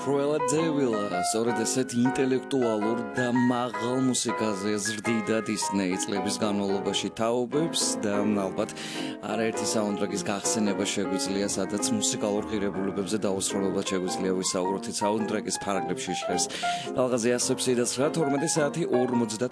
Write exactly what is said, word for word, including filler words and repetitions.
Cruella de Vil, სწორედ ესეთ ინტელექტუალურ და მაღალ მუსიკაზე ზრდიდა Disney წლების განმავლობაში თაობებს და ალბათ არაერთი საუნდტრეკის გახსენება შეგვიძლია, სადაც მუსიკალურ ღირებულებებზე დაუსრულებლად შეგვიძლია ვისაუბროთ. საუნდტრეკის ფარგლებში ჟღერს ტალღაზე ასებს და ცხრა თორმეტი საათი ორმოცდათოთხ